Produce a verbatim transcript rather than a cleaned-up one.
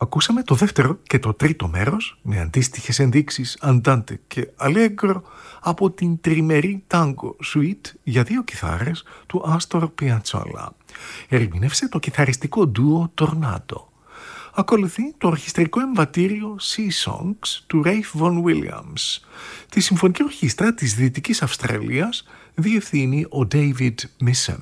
Ακούσαμε το δεύτερο και το τρίτο μέρος με αντίστοιχες ενδείξεις Andante και Allegro από την τριμερή Tango Suite για δύο κιθάρες του Astor Piazzolla. Ερμηνεύσε το κιθαριστικό ντουο Tornado. Ακολουθεί το ορχιστρικό εμβατήριο Sea Songs του Ralph Vaughan Williams. Τη συμφωνική ορχήστρα της Δυτικής Αυστραλίας διευθύνει ο David Missen.